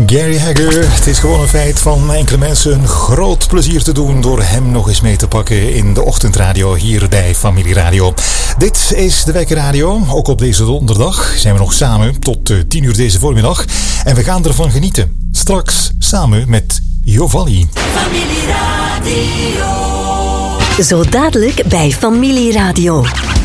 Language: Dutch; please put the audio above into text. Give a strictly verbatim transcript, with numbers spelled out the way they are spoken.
Gary Hagger. Het is gewoon een feit van enkele mensen een groot plezier te doen door hem nog eens mee te pakken in de ochtendradio hier bij Familie Radio. Dit is de Wekker Radio. Ook op deze donderdag zijn we nog samen tot tien uur deze voormiddag. En we gaan ervan genieten. Straks samen met Jovalli. Familie Radio. Zo dadelijk bij Familie Radio.